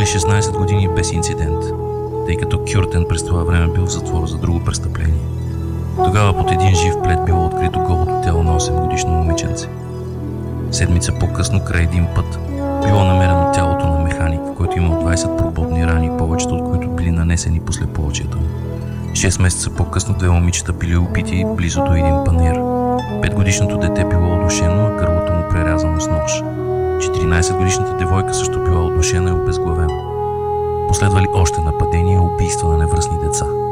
16 години без инцидент, тъй като Кюртен през това време бил в затвор за друго престъпление. Тогава под един жив плед било открито голото тяло на 8-годишно момиченце. Седмица по-късно край един път било намерено тялото на механик, който имал 20 прободни рани, повечето от които били нанесени по слепоочието му. 6 месеца по-късно 2 момичета били убити близо до един панаир. 5-годишното дете било удушено, а гърлото му прерязано с нож. 14-годишната девойка също била удушена и обезглавена. Последвали още нападения и убийства на невръстни деца.